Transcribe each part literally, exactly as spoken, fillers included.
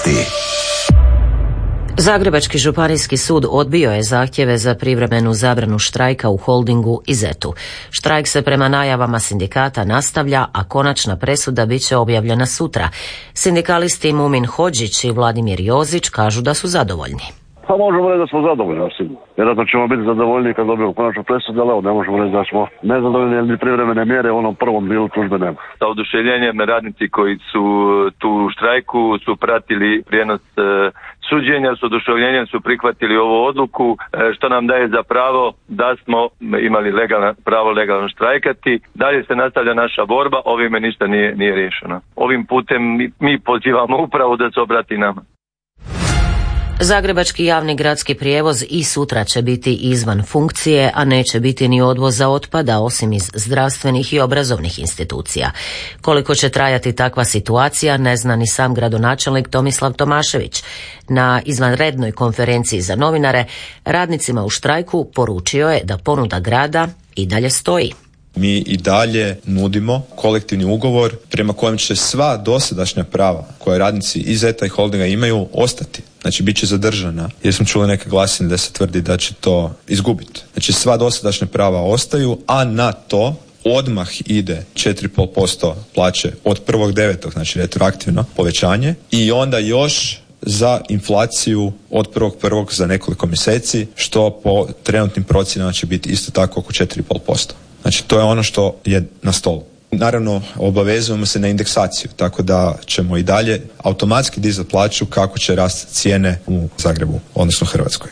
Vijesti. Zagrebački županijski sud odbio je zahtjeve za privremenu zabranu štrajka u Holdingu i zetu. Štrajk se prema najavama sindikata nastavlja, a konačna presuda bit će objavljena sutra. Sindikalisti Mumin Hodžić i Vladimir Jozić kažu da su zadovoljni. Pa možemo reći da smo zadovoljni, sigurno. Vjerojatno ćemo biti zadovoljni kad dobijemo konačnu presudu, ali evo, ne možemo reći da smo nezadovoljni jer ni privremene mjere u onom prvom dijelu tužbe nema. Sa oduševljenjem radnici koji su tu u štrajku su pratili prijenos e, suđenja, s oduševljenjem su prihvatili ovu odluku, e, što nam daje za pravo da smo imali legalno, pravo legalno štrajkati. Dalje se nastavlja naša borba, ovime ništa nije, nije riješeno. Ovim putem mi, mi pozivamo upravo da se obrati nama. Zagrebački javni gradski prijevoz i sutra će biti izvan funkcije, a neće biti ni odvoza otpada osim iz zdravstvenih i obrazovnih institucija. Koliko će trajati takva situacija ne zna ni sam gradonačelnik Tomislav Tomašević. Na izvanrednoj konferenciji za novinare radnicima u štrajku poručio je da ponuda grada i dalje stoji. Mi i dalje nudimo kolektivni ugovor prema kojem će sva dosadašnja prava koje radnici iz Zeta i Holdinga imaju ostati. Znači, bit će zadržana, jer smo čuli neke glasine da se tvrdi da će to izgubiti. Znači, sva dosadašnja prava ostaju, a na to odmah ide četiri i pol posto plaće od prvog devetog, znači retroaktivno povećanje, i onda još za inflaciju od prvog prvog za nekoliko mjeseci, što po trenutnim procjenama će biti isto tako oko četiri i pol posto. Znači, to je ono što je na stolu. Naravno, obavezujemo se na indeksaciju, tako da ćemo i dalje automatski dizati plaću kako će rasti cijene u Zagrebu, odnosno Hrvatskoj.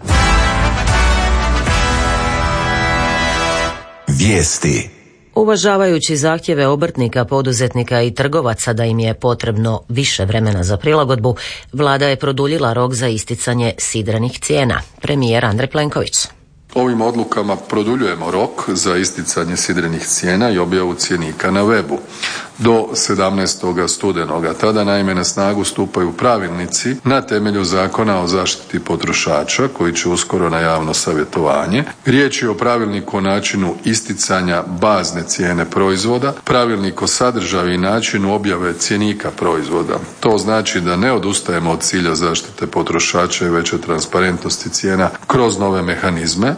Vijesti. Uvažavajući zahtjeve obrtnika, poduzetnika i trgovaca da im je potrebno više vremena za prilagodbu, vlada je produljila rok za isticanje sidrenih cijena. Premijer Andrej Plenković. Ovim odlukama produljujemo rok za isticanje sidrenih cijena i objavu cjenika na webu do sedamnaestog studenoga. Tada naime na snagu stupaju pravilnici na temelju Zakona o zaštiti potrošača koji će uskoro na javno savjetovanje. Riječ je o pravilniku o načinu isticanja bazne cijene proizvoda, pravilnik o sadržaju i načinu objave cjenika proizvoda. To znači da ne odustajemo od cilja zaštite potrošača i veće transparentnosti cijena kroz nove mehanizme.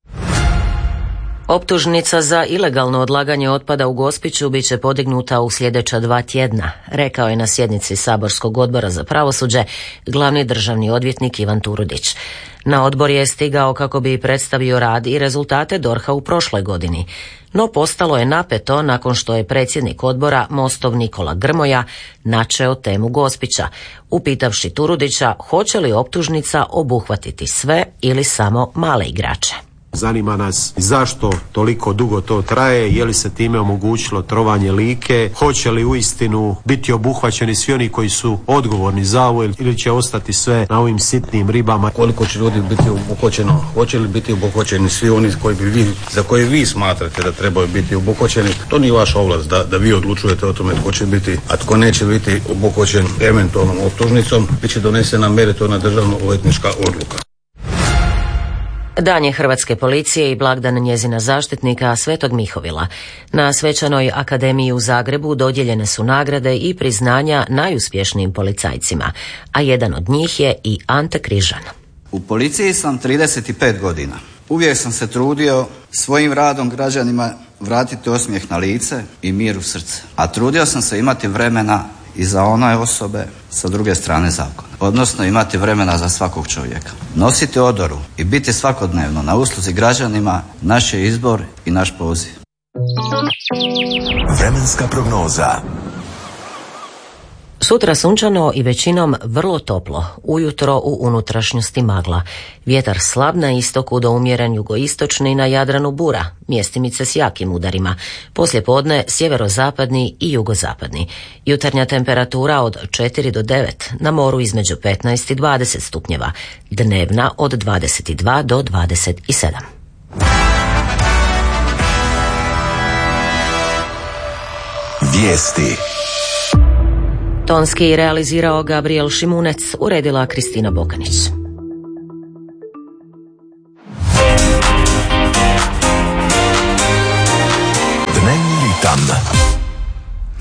Optužnica za ilegalno odlaganje otpada u Gospiću bit će podignuta u sljedeća dva tjedna, rekao je na sjednici Saborskog odbora za pravosuđe glavni državni odvjetnik Ivan Turudić. Na odbor je stigao kako bi predstavio rad i rezultate DORH-a u prošloj godini, no postalo je napeto nakon što je predsjednik odbora Mostov Nikola Grmoja načeo temu Gospića, upitavši Turudića hoće li optužnica obuhvatiti sve ili samo male igrače. Zanima nas zašto toliko dugo to traje, je li se time omogućilo trovanje Like, hoće li uistinu biti obuhvaćeni svi oni koji su odgovorni za ovo ili će ostati sve na ovim sitnim ribama. Koliko će ljudi biti obuhvaćeno, hoće li biti obuhvaćeni svi oni koji bi vi, za koje vi smatrate da trebaju biti obuhvaćeni, to nije vaša ovlast da, da vi odlučujete o tome tko će biti, a tko neće biti obuhvaćen eventualnom optužnicom, bit će donesena meritorna državno odvjetnička odluka. Dan je Hrvatske policije i blagdan njezina zaštitnika Svetog Mihovila. Na Svečanoj akademiji u Zagrebu dodijeljene su nagrade i priznanja najuspješnijim policajcima, a jedan od njih je i Ante Križan. U policiji sam trideset pet godina. Uvijek sam se trudio svojim radom građanima vratiti osmijeh na lice i mir u srce. A trudio sam se imati vremena i za one osobe sa druge strane zakona. Odnosno imati vremena za svakog čovjeka. Nositi odoru i biti svakodnevno na usluzi građanima naš je izbor i naš poziv. Vremenska prognoza. Sutra sunčano i većinom vrlo toplo, ujutro u unutrašnjosti magla. Vjetar slab na istoku do umjeren jugoistočni, na Jadranu bura, mjestimice s jakim udarima. Poslijepodne sjeverozapadni i jugozapadni. Jutarnja temperatura od četiri do devet, na moru između petnaest i dvadeset stupnjeva. Dnevna od dvadeset dva do dvadeset sedam. Vijesti. Tonski realizirao Gabriel Šimunec, uredila Kristina Bokanić. Dnevni ritam.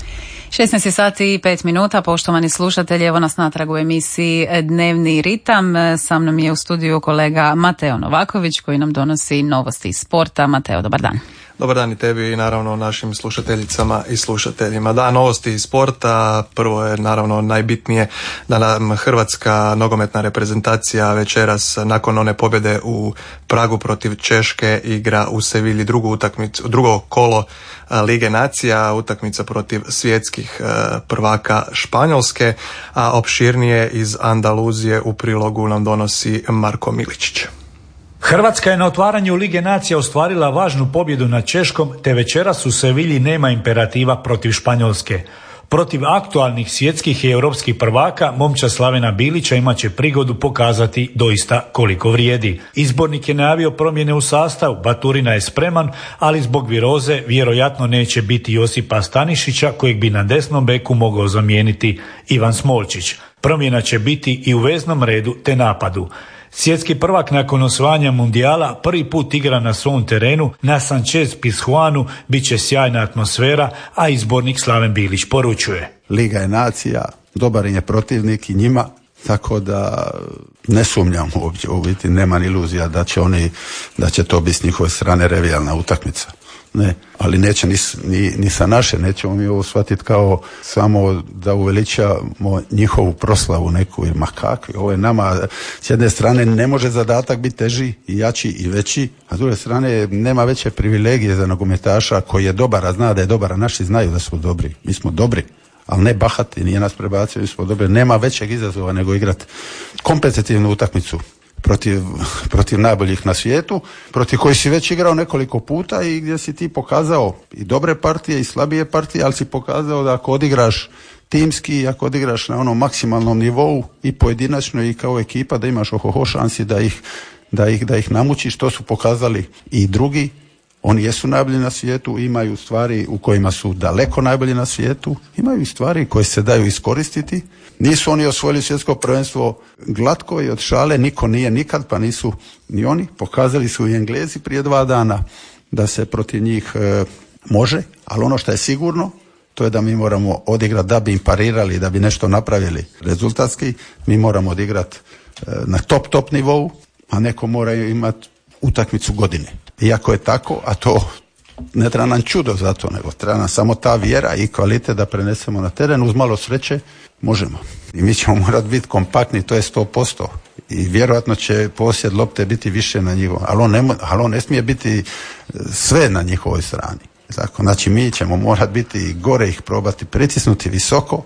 šesnaest sati i pet minuta, poštovani slušatelji, evo nas natrag u emisiji Dnevni ritam. Sa mnom je u studiju kolega Mateo Novaković koji nam donosi novosti iz sporta. Mateo, dobar dan. Dobar dan i tebi i naravno našim slušateljicama i slušateljima. Da, novosti iz sporta. Prvo je naravno najbitnije da nam hrvatska nogometna reprezentacija večeras nakon one pobjede u Pragu protiv Češke igra u Sevilji drugu utakmicu, drugo kolo Lige nacija, utakmica protiv svjetskih prvaka Španjolske, a opširnije iz Andaluzije u prilogu nam donosi Marko Miličić. Hrvatska je na otvaranju Lige nacija ostvarila važnu pobjedu nad Češkom, te večeras u Sevilji nema imperativa protiv Španjolske. Protiv aktualnih svjetskih i europskih prvaka, momčad Slavena Bilića imat će prigodu pokazati doista koliko vrijedi. Izbornik je najavio promjene u sastavu, Baturina je spreman, ali zbog viroze vjerojatno neće biti Josipa Stanišića, kojeg bi na desnom beku mogao zamijeniti Ivan Smolčić. Promjena će biti i u veznom redu te napadu. Svjetski prvak nakon osvajanja mundijala prvi put igra na svom terenu, na Sanchez Pizjuanu bit će sjajna atmosfera, a izbornik Slaven Bilić poručuje. Liga je nacija, dobar je protivnik i njima, tako da ne sumnjam uopće, u biti nema iluzija da će oni, da će to biti s njihove strane revijalna utakmica. Ne, ali neće ni, ni, ni sa naše, nećemo mi ovo shvatiti kao samo da uveličamo njihovu proslavu neku, jer ma kakvi, ovo je nama, s jedne strane ne može zadatak biti teži i jači i veći, a s druge strane nema veće privilegije za nogometaša koji je dobar, a zna da je dobar, a naši znaju da smo dobri, mi smo dobri, ali ne bahati, nije nas prebacio, mi smo dobri, nema većeg izazova nego igrati kompetitivnu utakmicu protiv, protiv najboljih na svijetu, protiv koji si već igrao nekoliko puta i gdje si ti pokazao i dobre partije i slabije partije, ali si pokazao da ako odigraš timski, ako odigraš na onom maksimalnom nivou i pojedinačno i kao ekipa, da imaš ohoho šansi da ih, da ih, da ih namučiš. To su pokazali i drugi. Oni jesu najbolji na svijetu, imaju stvari u kojima su daleko najbolji na svijetu, imaju i stvari koje se daju iskoristiti. Nisu oni osvojili svjetsko prvenstvo glatko i od šale, niko nije nikad, pa nisu ni oni. Pokazali su i Englezi prije dva dana da se protiv njih e, može, ali ono što je sigurno, to je da mi moramo odigrati da bi im parirali, da bi nešto napravili rezultatski, mi moramo odigrati e, na top, top nivou, a neko mora imati utakmicu godine. Iako je tako, a to ne treba nam čudo za to, nego treba nam samo ta vjera i kvalitet da prenesemo na teren, uz malo sreće možemo. I mi ćemo morati biti kompaktni, to je sto posto. I vjerojatno će posjed lopte biti više na njihovom, ali on ne, ali on ne smije biti sve na njihovoj strani. Tako, znači mi ćemo morati biti gore, ih probati pritisnuti visoko,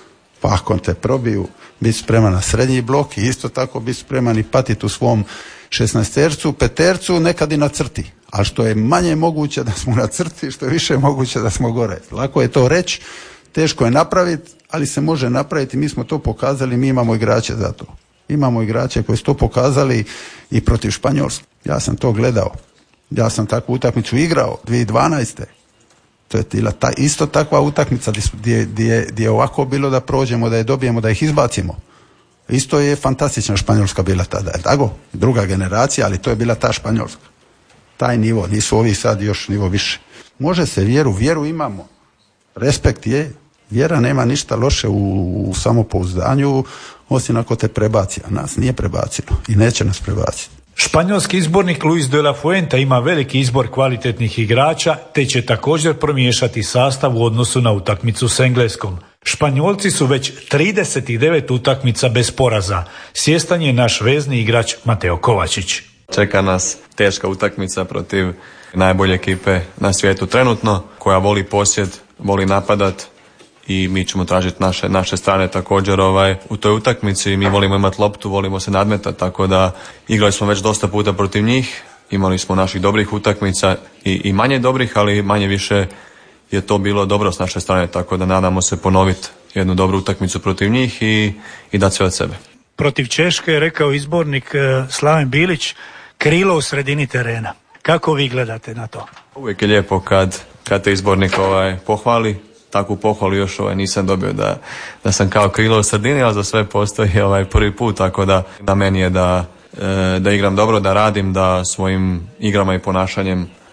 pa ako te probiju, biti spreman na srednji blok i isto tako biti spreman i patiti u svom šesnaestercu, petercu, nekad i na crti. Ali što je manje moguće da smo na crti, što je više moguće da smo gore. Lako je to reći, teško je napraviti, ali se može napraviti. Mi smo to pokazali, mi imamo igrače za to. Imamo igrače koji su to pokazali i protiv Španjolske. Ja sam to gledao. Ja sam takvu utakmicu igrao dvije tisuće dvanaeste. To je bila ta, isto takva utakmica gdje, gdje, gdje je ovako bilo da prođemo, da je dobijemo, da ih izbacimo. Isto je fantastična Španjolska bila tada, je tako? Druga generacija, ali to je bila ta Španjolska. Taj nivo, nisu ovi sad još nivo više. Može se vjeru, vjeru imamo. Respekt je, vjera nema ništa loše u, u samopouzdanju, osim ako te prebaci, a nas nije prebacilo i neće nas prebaciti. Španjolski izbornik Luis de la Fuente ima veliki izbor kvalitetnih igrača, te će također promiješati sastav u odnosu na utakmicu s Engleskom. Španjolci su već trideset devet utakmica bez poraza. Svjestan je naš vezni igrač Mateo Kovačić. Čeka nas teška utakmica protiv najbolje ekipe na svijetu trenutno, koja voli posjed, voli napadat i mi ćemo tražiti naše, naše strane također ovaj, u toj utakmici. Mi volimo imati loptu, volimo se nadmetati, tako da igrali smo već dosta puta protiv njih, imali smo naših dobrih utakmica i, i manje dobrih, ali manje više je to bilo dobro s naše strane, tako da nadamo se ponoviti jednu dobru utakmicu protiv njih i, i dati sve od sebe. Protiv Češke je rekao izbornik Slaven Bilić, krilo u sredini terena. Kako vi gledate na to? Uvijek je lijepo kad, kad te izbornik ovaj, pohvali. Takvu pohvalu još ovaj, nisam dobio da, da sam kao krilo u sredini, ali za sve postoji ovaj, prvi put, tako da na meni je da, e, da igram dobro, da radim, da svojim igrama i ponašanjem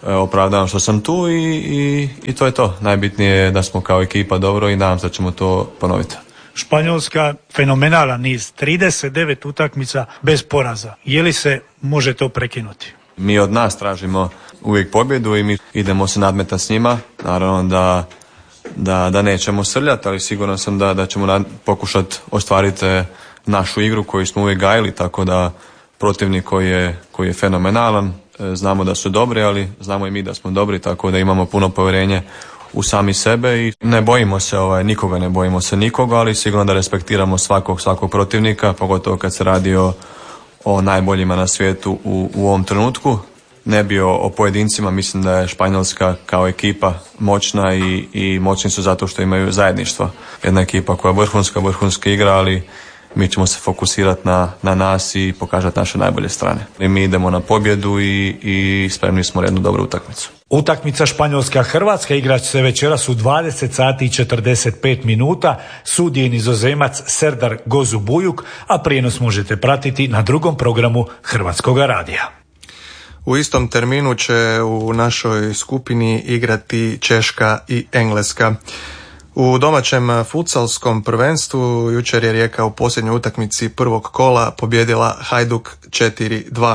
opravdavam što sam tu i, i, i to je to. Najbitnije je da smo kao ekipa dobro i nadam se da ćemo to ponoviti. Španjolska, fenomenalan niz, trideset devet utakmica bez poraza. Je li se može to prekinuti? Mi od nas tražimo uvijek pobjedu i mi idemo se nadmetati s njima. Naravno da, da, da nećemo srljati, ali siguran sam da, da ćemo pokušati ostvariti našu igru koju smo uvijek gajili, tako da protivnik koji je, koji je fenomenalan, znamo da su dobri, ali znamo i mi da smo dobri, tako da imamo puno povjerenje u sami sebe i ne bojimo se ovaj, nikoga, ne bojimo se nikoga, ali sigurno da respektiramo svakog, svakog protivnika, pogotovo kad se radi o, o najboljima na svijetu u, u ovom trenutku. Ne bi o, o pojedincima, mislim da je Španjolska kao ekipa moćna i, i moćni su zato što imaju zajedništva. Jedna ekipa koja je vrhunska, vrhunska igra, ali mi ćemo se fokusirati na, na nas i pokazati naše najbolje strane. I mi idemo na pobjedu i, i spremni smo jednu dobru utakmicu. Utakmica Španjolska-Hrvatska igrat će se večeras u dvadeset sati i četrdeset pet minuta. Sudi je Nizozemac Serdar Gozubujuk, a prijenos možete pratiti na drugom programu Hrvatskog radija. U istom terminu će u našoj skupini igrati Češka i Engleska. U domaćem futsalskom prvenstvu jučer je Rijeka u posljednjoj utakmici prvog kola pobijedila Hajduk četiri dva.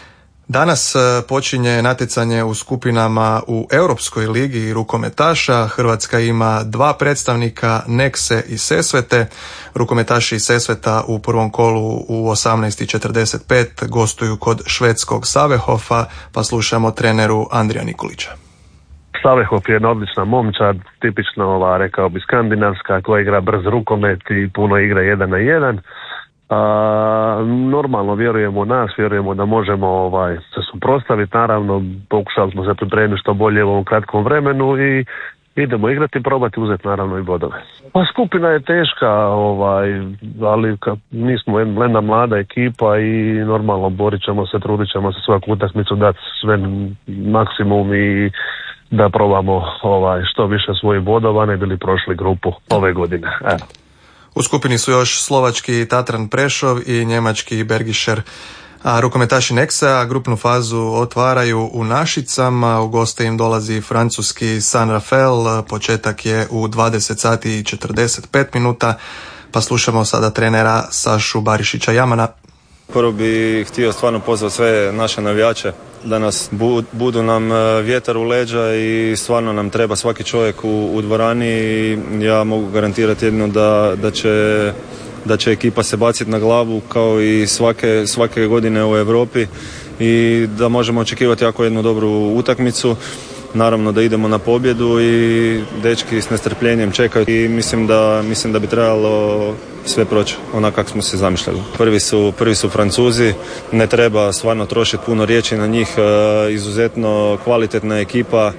Danas počinje natjecanje u skupinama u Europskoj ligi rukometaša. Hrvatska ima dva predstavnika, Nekse i Sesvete. Rukometaši iz Sesveta u prvom kolu u osamnaest i četrdeset pet gostuju kod švedskog Savehofa, pa slušamo treneru Andrija Nikolića. Savehof je jedna odlična momčad, tipična ova, rekao bi, skandinavska, koja igra brz rukomet i puno igra jedan na jedan. A, normalno vjerujemo u nas, vjerujemo da možemo ovaj, se suprotstaviti, naravno pokušali smo se pripremiti što bolje u ovom kratkom vremenu i idemo igrati i probati uzeti naravno i bodove. Pa skupina je teška, ovaj, ali ka, mi smo jedna mlada ekipa i normalno borit ćemo se, trudit ćemo se svaku utakmicu dati sve maksimum i da probamo ovaj, što više svojih bodova, ne bili prošli grupu ove godine. Evo. U skupini su još slovački Tatran Prešov i njemački Bergischer. A rukometaši Neksa grupnu fazu otvaraju u Našicama, u goste im dolazi francuski San Rafael, početak je u dvadeset sati i četrdeset pet minuta, pa slušamo sada trenera Sašu Barišića Jamana. Prvo bi htio stvarno pozvati sve naše navijače da nas budu nam vjetar u leđa i stvarno nam treba svaki čovjek u, u dvorani i ja mogu garantirati jedno da, da će da će ekipa se baciti na glavu kao i svake, svake godine u Europi i da možemo očekivati jako jednu dobru utakmicu. Naravno da idemo na pobjedu i dečki s nestrpljenjem čekaju i mislim da, mislim da bi trebalo sve proći onako kako smo se zamišljali. Prvi su, prvi su Francuzi, ne treba stvarno trošiti puno riječi na njih, izuzetno kvalitetna ekipa,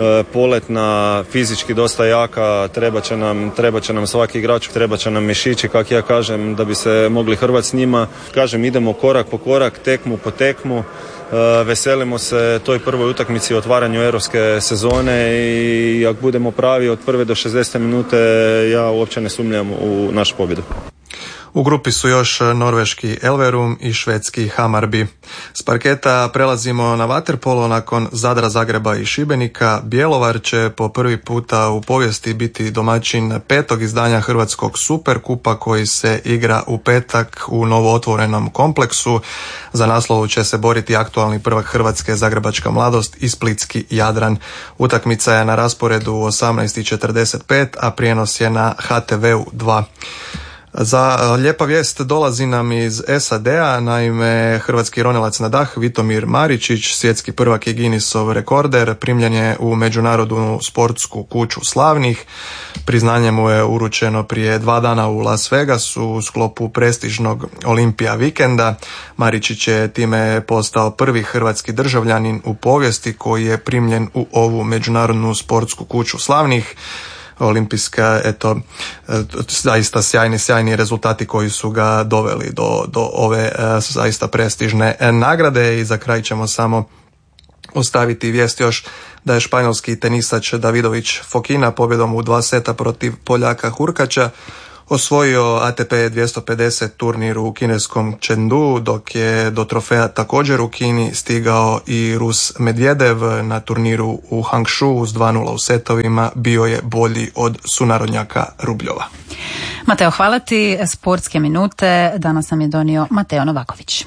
poletna, fizički dosta jaka, treba će nam, treba će nam svaki igrač, treba će nam mišići, kako ja kažem, da bi se mogli hrvati s njima. Kažem, idemo korak po korak, tekmu po tekmu. Veselimo se toj prvoj utakmici o otvaranju europske sezone i ako budemo pravi od prve do šezdesete minute ja uopće ne sumnjam u našu pobjedu. U grupi su još norveški Elverum i švedski Hammarby. S parketa prelazimo na vaterpolo nakon Zadra, Zagreba i Šibenika. Bjelovar će po prvi puta u povijesti biti domaćin petog izdanja Hrvatskog Superkupa koji se igra u petak u novootvorenom kompleksu. Za naslovu će se boriti aktualni prvak Hrvatske Zagrebačka Mladost i splitski Jadran. Utakmica je na rasporedu u osamnaest i četrdeset pet, a prijenos je na ha te ve u dva. Za lijepa vijest dolazi nam iz es a de a, naime hrvatski ronilac na dah Vitomir Maričić, svjetski prvak i Guinnessov rekorder, primljen je u međunarodnu sportsku kuću slavnih. Priznanje mu je uručeno prije dva dana u Las Vegasu u sklopu prestižnog Olimpija vikenda. Maričić je time postao prvi hrvatski državljanin u povijesti koji je primljen u ovu međunarodnu sportsku kuću slavnih. Olimpijska, eto, zaista sjajni, sjajni rezultati koji su ga doveli do, do ove zaista prestižne nagrade. I za kraj ćemo samo ostaviti vijest još da je španjolski tenisač Davidović Fokina pobjedom u dva seta protiv Poljaka Hurkača osvojio A T P dvjesto pedeset turnir u kineskom Chengdu, dok je do trofeja također u Kini stigao i Rus Medvedev. Na turniru u Hangzhou s dva nula u setovima bio je bolji od sunarodnjaka Rubljova. Mateo, hvala ti. Sportske minute danas nam je donio Mateo Novaković.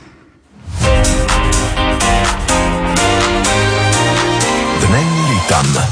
Dnevni ritam.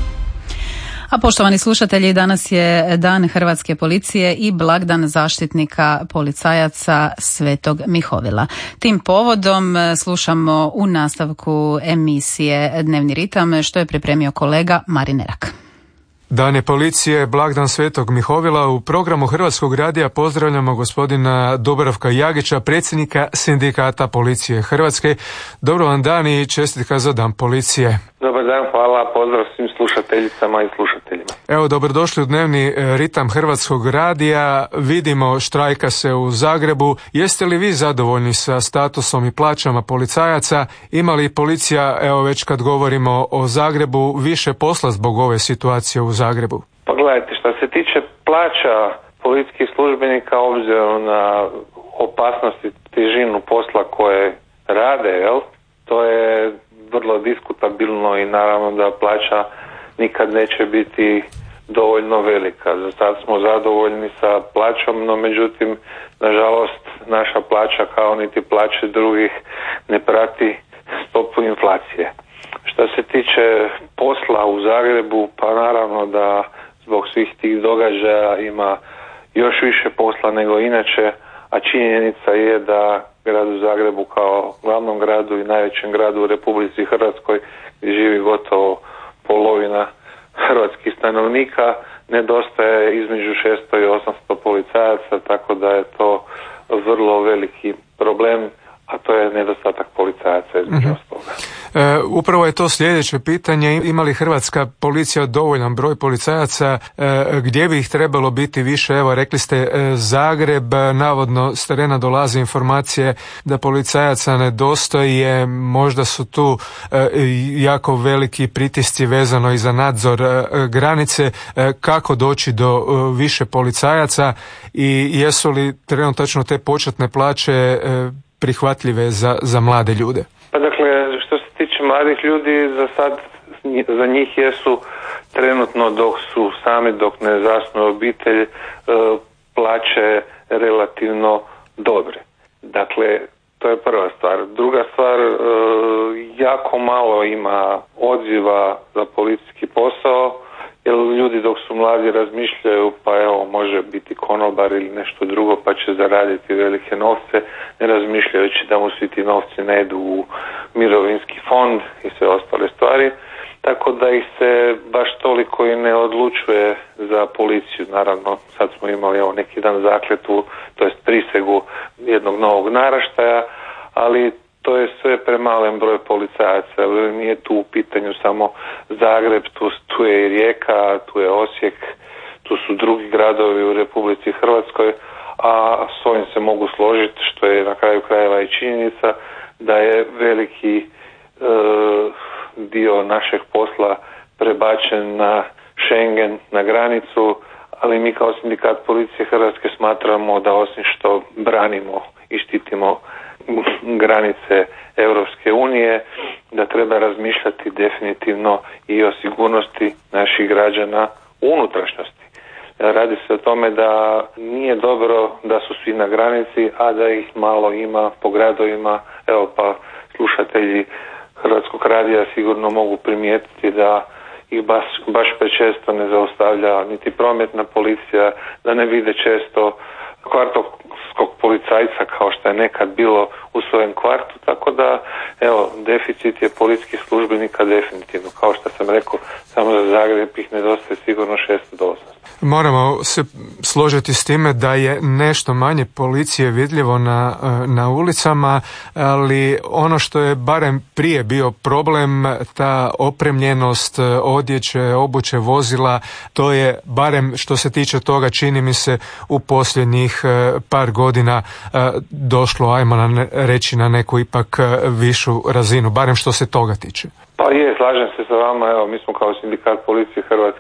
A poštovani slušatelji, danas je Dan Hrvatske policije i blagdan zaštitnika policajaca Svetog Mihovila. Tim povodom slušamo u nastavku emisije Dnevni ritam što je pripremio kolega Marin Erak. Dan je policije, blagdan Svetog Mihovila. U programu Hrvatskog radija pozdravljamo gospodina Dubravka Jagića, predsjednika Sindikata policije Hrvatske. Dobro vam dan i čestitka za Dan policije. Dobar dan, hvala, pozdrav svim slušateljicama i slušateljima. Evo, dobrodošli u Dnevni ritam Hrvatskog radija. Vidimo, štrajka se u Zagrebu. Jeste li vi zadovoljni sa statusom i plaćama policajaca? Ima li policija, evo već kad govorimo o Zagrebu, više posla zbog ove situacije u Zagrebu? Pa gledajte, što se tiče plaća policijskih službenika, obzirom na opasnost i težinu posla koje rade, jel? To je vrlo diskutabilno i naravno da plaća nikad neće biti dovoljno velika. Za sad smo zadovoljni sa plaćom, no međutim, nažalost, naša plaća kao niti plaće drugih ne prati stopu inflacije. Što se tiče posla u Zagrebu, pa naravno da zbog svih tih događaja ima još više posla nego inače, a činjenica je da gradu Zagrebu kao glavnom gradu i najvećem gradu u Republici Hrvatskoj, gdje živi gotovo polovina hrvatskih stanovnika, nedostaje između šesto i osamsto policajaca, tako da je to vrlo veliki problem, a to je nedostatak policajaca između Mm-hmm. ostaloga. E, upravo je to sljedeće pitanje. Ima li hrvatska policija dovoljan broj policajaca? E, gdje bi ih trebalo biti više? Evo, rekli ste e, Zagreb, navodno s terena dolaze informacije da policajaca nedostaje, možda su tu e, jako veliki pritisci vezano i za nadzor e, granice. E, kako doći do e, više policajaca i jesu li trenutačno te početne plaće e, prihvatljive za, za mlade ljude? Pa dakle, što se tiče mladih ljudi, za sad za njih jesu trenutno dok su sami, dok ne zasnuju obitelj, plaće relativno dobre. Dakle, to je prva stvar. Druga stvar, jako malo ima odziva za policijski posao, jer ljudi dok su mladi razmišljaju, pa evo, može biti konobar ili nešto drugo, pa će zaraditi velike novce, ne razmišljajući da mu svi ti novci ne idu u mirovinski fond i sve ostale stvari, tako da ih se baš toliko i ne odlučuje za policiju. Naravno, sad smo imali evo neki dan zakletvu, to jest prisegu jednog novog naraštaja, ali to je sve premalen broj policajaca. Nije tu u pitanju samo Zagreb, tu, tu je i Rijeka, tu je Osijek, tu su drugi gradovi u Republici Hrvatskoj, a s ovim se mogu složiti, što je na kraju krajeva i činjenica, da je veliki e, dio našeg posla prebačen na Schengen, na granicu, ali mi kao Sindikat policije Hrvatske smatramo da osim što branimo i štitimo granice Europske unije, da treba razmišljati definitivno i o sigurnosti naših građana u unutrašnjosti. Radi se o tome da nije dobro da su svi na granici, a da ih malo ima po gradovima. Evo pa slušatelji Hrvatskog radija sigurno mogu primijetiti da ih baš, baš prečesto ne zaustavlja niti prometna policija, da ne vide često kvartovskog policajca kao što je nekad bilo u svojem kvartu, tako da evo, deficit je policijskih službenika definitivno, kao što sam rekao, samo za Zagreb ih nedostaje sigurno šesto do osamsto. Moramo se složiti s time da je nešto manje policije vidljivo na, na ulicama, ali ono što je barem prije bio problem, ta opremljenost odjeće, obuće, vozila, to je barem što se tiče toga, čini mi se, u posljednjih par godina došlo, ajmo na, reći, na neku ipak višu razinu, barem što se toga tiče. Pa je, slažem se sa vama, evo, mi smo kao Sindikat policije Hrvatske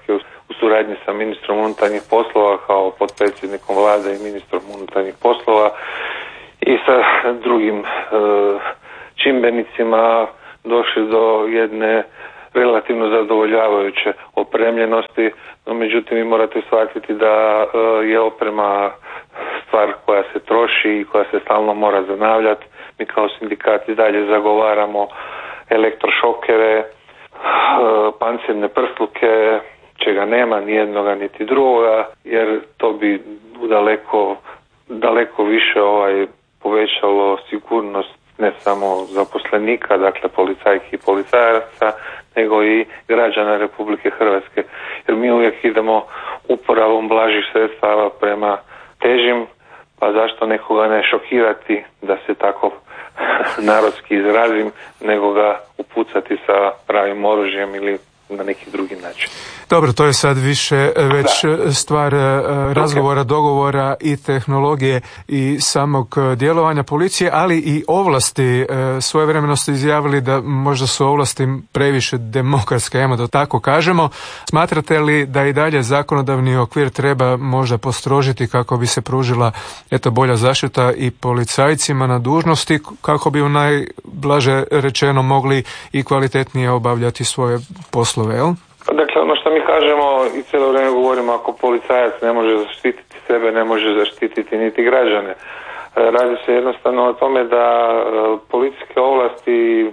u suradnji sa ministrom unutarnjih poslova kao potpredsjednikom vlade i ministrom unutarnjih poslova i sa drugim e, čimbenicima došli do jedne relativno zadovoljavajuće opremljenosti, no međutim vi morate shvatiti da e, je oprema stvar koja se troši i koja se stalno mora zanavljati. Mi kao sindikat i dalje zagovaramo elektrošokere, e, pancirne prsluke, čega nema ni jednoga niti drugoga, jer to bi daleko, daleko više ovaj povećalo sigurnost ne samo zaposlenika, dakle policajki i policajaca, nego i građana Republike Hrvatske. Jer mi uvijek idemo uporabom blažih sredstava prema težim, pa zašto nekoga ne šokirati, da se tako narodski izrazim, nego ga upucati sa pravim oružjem ili na neki drugi način. Dobro, to je sad više već da. stvar razgovora, dogovora i tehnologije i samog djelovanja policije, ali i ovlasti. Svojevremeno ste izjavili da možda su ovlasti previše demokratske, ajmo da tako kažemo. Smatrate li da i dalje zakonodavni okvir treba možda postrožiti kako bi se pružila eto bolja zaštita i policajcima na dužnosti, kako bi u najblaže rečeno mogli i kvalitetnije obavljati svoje poslove, jel? Dakle, ono što mi kažemo i cijelo vrijeme govorimo, ako policajac ne može zaštititi sebe, ne može zaštititi niti građane. Radi se jednostavno o tome da policijske ovlasti e,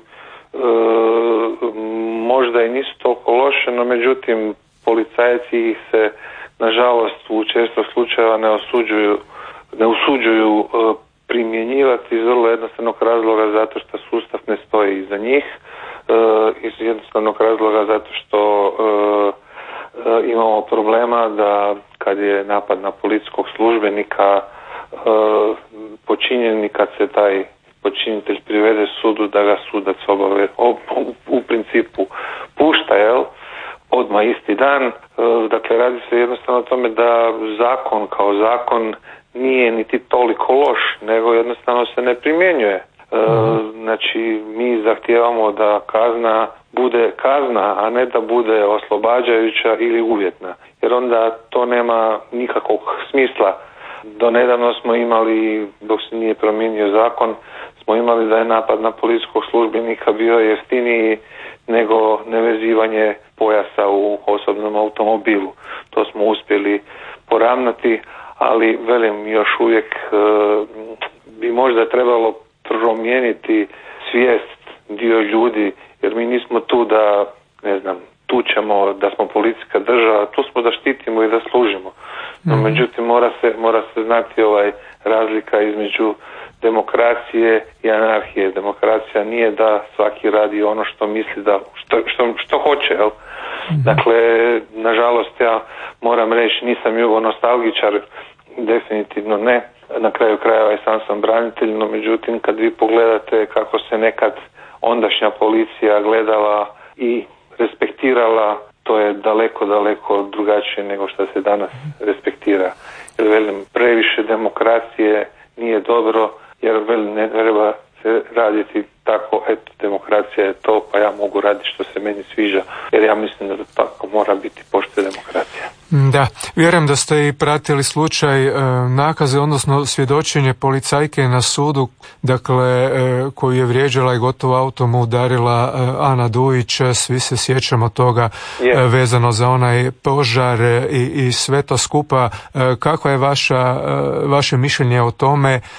možda i nisu toliko loše, no međutim policajci ih se nažalost u često slučajeva ne osuđuju, ne usuđuju e, primjenjivati iz vrlo jednostavnog razloga zato što sustav ne stoji iza njih. Uh, iz jednostavnog razloga zato što uh, uh, imamo problema da kad je napad na policijskog službenika uh, počinjen i kad se taj počinitelj privede sudu, da ga sudac obave, ob, u, u principu pušta, jel? Odmah isti dan. Uh, dakle, radi se jednostavno o tome da zakon kao zakon nije niti toliko loš, nego jednostavno se ne primjenjuje. E, znači mi zahtijevamo da kazna bude kazna, a ne da bude oslobađajuća ili uvjetna, jer onda to nema nikakvog smisla. Do nedavno smo imali, dok se nije promijenio zakon, smo imali da je napad na policijskog službenika bio jeftiniji nego nevezivanje pojasa u osobnom automobilu. To smo uspjeli poravnati, ali velim, još uvijek e, bi možda trebalo promijeniti svijest dio ljudi, jer mi nismo tu da, ne znam, tučemo, da smo policijska država, tu smo da štitimo i da služimo. No, mm. međutim, mora se, mora se znati ovaj razlika između demokracije i anarhije. Demokracija nije da svaki radi ono što misli da, što, što, što hoće, jel? Mm. Dakle, nažalost, ja moram reći, nisam jugonostalgičar, definitivno ne. Na kraju krajeva i sam sam branitelj, no međutim kad vi pogledate kako se nekad ondašnja policija gledala i respektirala, to je daleko, daleko drugačije nego što se danas respektira. Jer velim, previše demokracije nije dobro, jer velim, ne treba se raditi tako, eto, demokracija je to, pa ja mogu raditi što se meni sviđa, jer ja mislim da to tako mora biti poštena demokracija. Da, vjerujem da ste i pratili slučaj e, nakaze, odnosno svjedočenje policajke na sudu, dakle, e, koju je vrijeđala i gotovo autom udarila e, Ana Dujić, svi se sjećamo toga e, vezano za onaj požar e, i, i sve to skupa. E, kako je vaša, e, vaše mišljenje o tome? E,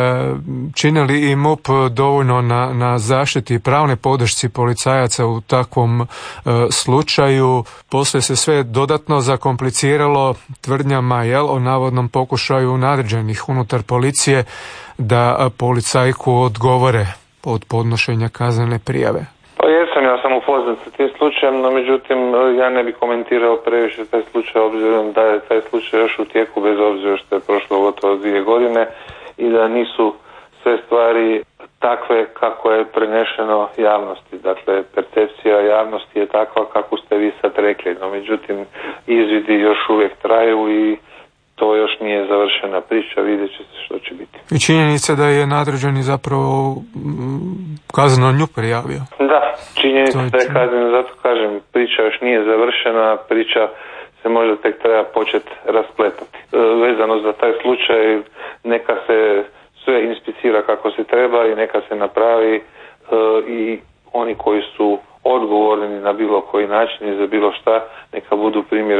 čini li i MUP dovoljno na, na zaštiti i pravne podršci policajaca u takvom e, slučaju? Poslije se sve dodatno zakompliciralo tvrdnjama, jel, o navodnom pokušaju nadređenih unutar policije da policajku odgovore od podnošenja kaznene prijave. Pa jesam, ja sam upoznat sa tim slučajem, no međutim ja ne bih komentirao previše taj slučaj, obzirom da je taj slučaj još u tijeku, bez obzira što je prošlo gotovo dvije godine i da nisu sve stvari takve kako je prenešeno javnosti. Dakle, percepcija javnosti je takva kako ste vi sad rekli, no međutim izvidi još uvijek traju i to još nije završena priča, vidjet će se što će biti. I činjenica da je nadređeni zapravo kazneno nju prijavio. Da, činjenica da je kazneno, zato kažem, priča još nije završena, priča se možda tek treba početi raspletati. E, vezano za taj slučaj, neka se sve inspicira kako se treba i neka se napravi e, i oni koji su odgovorni na bilo koji način i za bilo šta, neka budu primjer